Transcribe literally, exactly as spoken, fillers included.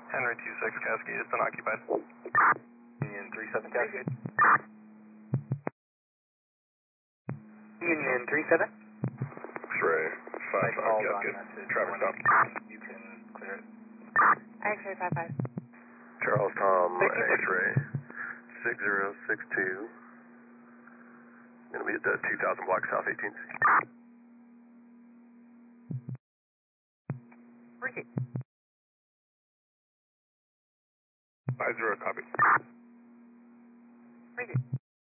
Henry two six Cascade, it's been occupied. Union three seven Cascade. Union three seven. X-ray five five Cascade. Traffic stop. You can clear it. X-ray five five. Charles Tom, X-ray six zero six two. Gonna be at the two thousand block South eighteenth. Ricky. five zero, copy. Ricky.